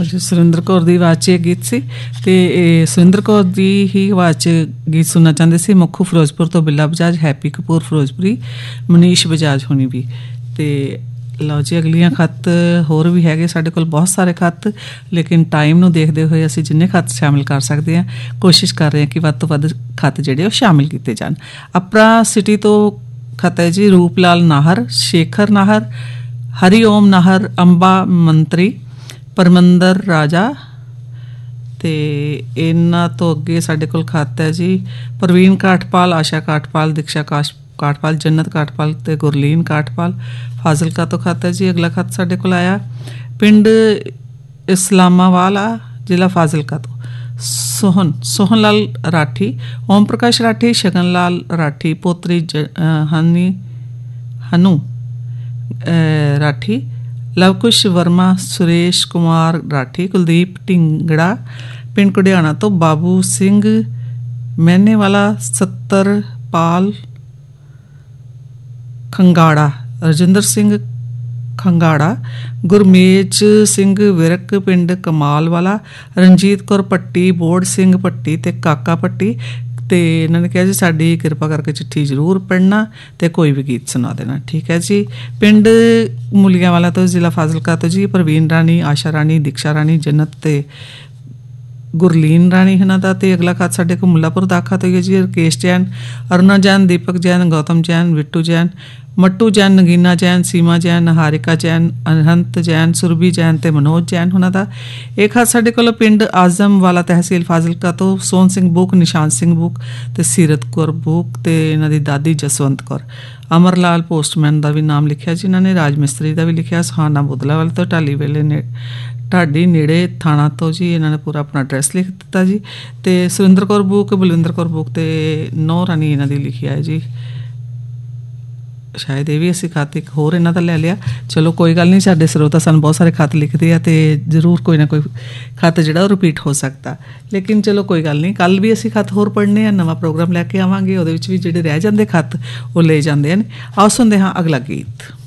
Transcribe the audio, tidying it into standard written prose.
ਜੀ ਸੁਰਿੰਦਰ ਕੌਰ ਦੀ ਆਵਾਜ਼ 'ਚ ਇਹ ਗੀਤ ਸੀ ਅਤੇ ਇਹ ਸੁਰਿੰਦਰ ਕੌਰ ਦੀ ਹੀ ਆਵਾਜ਼ 'ਚ ਗੀਤ ਸੁਣਨਾ ਚਾਹੁੰਦੇ ਸੀ ਮੁੱਖੂ ਫਿਰੋਜ਼ਪੁਰ ਤੋਂ ਬਿੱਲਾ ਬਜਾਜ, ਹੈਪੀ ਕਪੂਰ ਫਿਰੋਜ਼ਪੁਰੀ, ਮਨੀਸ਼ ਬਜਾਜ ਹੋਣੀ ਵੀ। ਅਤੇ ਲਓ ਜੀ ਅਗਲੀਆਂ ਖੱਤ ਹੋਰ ਵੀ ਹੈਗੇ ਸਾਡੇ ਕੋਲ ਬਹੁਤ ਸਾਰੇ ਖੱਤ, ਲੇਕਿਨ ਟਾਈਮ ਨੂੰ ਦੇਖਦੇ ਹੋਏ ਅਸੀਂ ਜਿੰਨੇ ਖੱਤ ਸ਼ਾਮਿਲ ਕਰ ਸਕਦੇ ਹਾਂ ਕੋਸ਼ਿਸ਼ ਕਰ ਰਹੇ ਹਾਂ ਕਿ ਵੱਧ ਤੋਂ ਵੱਧ ਖੱਤ ਜਿਹੜੇ ਉਹ ਸ਼ਾਮਿਲ ਕੀਤੇ ਜਾਣ। ਅਪਰਾ ਸਿਟੀ ਤੋਂ ਖੱਤ ਹੈ ਜੀ ਰੂਪ ਲਾਲ ਨਾਹਰ, ਸ਼ੇਖਰ ਨਾਹਰ, ਹਰੀ ਓਮ ਨਾਹਰ, ਅੰਬਾ ਮੰਤਰੀ, ਪਰਮੰਦਰ ਰਾਜਾ ਅਤੇ ਇਹਨਾਂ ਤੋਂ ਅੱਗੇ ਸਾਡੇ ਕੋਲ ਖੱਤ ਹੈ ਜੀ ਪ੍ਰਵੀਨ ਕਾਠਪਾਲ, ਆਸ਼ਾ ਕਾਠਪਾਲ, ਦਿਕਸ਼ਾ ਕਾਠਪਾਲ, ਜੰਨਤ ਕਾਠਪਾਲ ਅਤੇ ਗੁਰਲੀਨ ਕਾਠਪਾਲ, ਫਾਜ਼ਿਲਕਾ ਤੋਂ ਖੱਤ ਹੈ ਜੀ। ਅਗਲਾ ਖੱਤ ਸਾਡੇ ਕੋਲ ਆਇਆ ਪਿੰਡ ਇਸਲਾਮਾਵਾਲਾ, ਜ਼ਿਲ੍ਹਾ ਫਾਜ਼ਿਲਕਾ ਤੋਂ ਸੋਹਨ ਲਾਲ ਰਾਠੀ, ਓਮ ਪ੍ਰਕਾਸ਼ ਰਾਠੀ, ਸ਼ਗਨ ਲਾਲ ਰਾਠੀ, ਪੋਤਰੀ ਹਨੂ ਰਾਠੀ, ਲਵਕੁਸ਼ ਵਰਮਾ, ਸੁਰੇਸ਼ ਕੁਮਾਰ ਰਾਠੀ, ਕੁਲਦੀਪ ਢਿੰਗੜਾ, ਪਿੰਡ ਕੁੜਿਆਣਾ ਤੋਂ ਬਾਬੂ ਸਿੰਘ ਮਹਿਨੇਵਾਲਾ, ਸੱਤਰਪਾਲ ਖੰਗਾੜਾ, ਰਜਿੰਦਰ ਸਿੰਘ ਖੰਗਾੜਾ, ਗੁਰਮੇਜ ਸਿੰਘ ਵਿਰਕ, ਪਿੰਡ ਕਮਾਲ ਵਾਲਾ, ਰਣਜੀਤ ਕੌਰ ਭੱਟੀ, ਬੋੜ ਸਿੰਘ ਭੱਟੀ ਅਤੇ ਕਾਕਾ ਭੱਟੀ। ਅਤੇ ਇਹਨਾਂ ਨੇ ਕਿਹਾ ਜੀ ਸਾਡੀ ਕਿਰਪਾ ਕਰਕੇ ਚਿੱਠੀ ਜ਼ਰੂਰ ਪੜ੍ਹਨਾ ਅਤੇ ਕੋਈ ਵੀ ਗੀਤ ਸੁਣਾ ਦੇਣਾ। ਠੀਕ ਹੈ ਜੀ। ਪਿੰਡ ਮੁਲੀਆਂਵਾਲਾ ਤੋਂ ਜ਼ਿਲ੍ਹਾ ਫਾਜ਼ਿਲਕਾ ਤੋਂ ਜੀ ਪ੍ਰਵੀਨ ਰਾਣੀ, ਆਸ਼ਾ ਰਾਣੀ, ਦਿਕਸ਼ਾ ਰਾਣੀ, ਜੰਨਤ ਅਤੇ ਗੁਰਲੀਨ ਰਾਣੀ ਇਹਨਾਂ ਦਾ। ਅਤੇ ਅਗਲਾ ਖੱਤ ਸਾਡੇ ਕੋਲ ਮੁੱਲਾਪੁਰ ਦਾ ਖੱਤ ਹੋਈ ਹੈ ਜੀ ਰਕੇਸ਼ ਜੈਨ, ਅਰੁਣਾ ਜੈਨ, ਦੀਪਕ ਜੈਨ, ਗੌਤਮ ਜੈਨ, ਬਿੱਟੂ ਜੈਨ, ਮੱਟੂ ਜੈਨ, ਨਗੀਨਾ ਜੈਨ, ਸੀਮਾ ਜੈਨ, ਹਾਰਿਕਾ ਜੈਨ, ਅਨਹੰਤ ਜੈਨ, ਸੁਰਭੀ ਜੈਨ ਅਤੇ ਮਨੋਜ ਜੈਨ ਉਹਨਾਂ ਦਾ। ਇਹ ਖੱਤ ਸਾਡੇ ਕੋਲ ਪਿੰਡ ਆਜ਼ਮ ਵਾਲਾ, ਤਹਿਸੀਲ ਫਾਜ਼ਿਲਕਾ ਤੋਂ ਸੋਹਣ ਸਿੰਘ ਬੂਕ, ਨਿਸ਼ਾਨ ਸਿੰਘ ਬੂਕ ਅਤੇ ਸੀਰਤ ਕੌਰ ਬੂਕ ਅਤੇ ਇਹਨਾਂ ਦੀ ਦਾਦੀ ਜਸਵੰਤ ਕੌਰ। ਅਮਰ ਲਾਲ ਪੋਸਟਮੈਨ ਦਾ ਵੀ ਨਾਮ ਲਿਖਿਆ ਜੀ ਇਹਨਾਂ ਨੇ, ਰਾਜ ਮਿਸਤਰੀ ਦਾ ਵੀ ਲਿਖਿਆ, ਸੁਹਾਨਾ ਬੁਦਲਾ ਤੋਂ ਢਾਲੀ ਵੇਲੇ ਢਾਡੀ ਨੇੜੇ ਥਾਣਾ ਤੋਂ ਜੀ ਇਹਨਾਂ ਨੇ ਪੂਰਾ ਆਪਣਾ ਐਡਰੈਸ ਲਿਖ ਦਿੱਤਾ ਜੀ। ਅਤੇ ਸੁਰਿੰਦਰ ਕੌਰ ਬੂਕ, ਬਲਵਿੰਦਰ ਕੌਰ ਬੂਕ ਅਤੇ ਨੌ ਰਾਣੀ ਇਹਨਾਂ ਦੀ ਲਿਖਿਆ ਹੈ ਜੀ। ਸ਼ਾਇਦ ਇਹ ਵੀ ਅਸੀਂ ਖੱਤ ਇੱਕ ਹੋਰ ਇਹਨਾਂ ਦਾ ਲੈ ਲਿਆ। ਚਲੋ ਕੋਈ ਗੱਲ ਨਹੀਂ, ਸਾਡੇ ਸਰੋਤਾ ਸਾਨੂੰ ਬਹੁਤ ਸਾਰੇ ਖੱਤ ਲਿਖਦੇ ਆ ਅਤੇ ਜ਼ਰੂਰ ਕੋਈ ਨਾ ਕੋਈ ਖੱਤ ਜਿਹੜਾ ਉਹ ਰਿਪੀਟ ਹੋ ਸਕਦਾ, ਲੇਕਿਨ ਚਲੋ ਕੋਈ ਗੱਲ ਨਹੀਂ। ਕੱਲ੍ਹ ਵੀ ਅਸੀਂ ਖੱਤ ਹੋਰ ਪੜ੍ਹਨੇ ਆ, ਨਵਾਂ ਪ੍ਰੋਗਰਾਮ ਲੈ ਕੇ ਆਵਾਂਗੇ, ਉਹਦੇ ਵਿੱਚ ਵੀ ਜਿਹੜੇ ਰਹਿ ਜਾਂਦੇ ਖੱਤ ਉਹ ਲੈ ਜਾਂਦੇ ਹਨ। ਆਓ ਸੁਣਦੇ ਹਾਂ ਅਗਲਾ ਗੀਤ।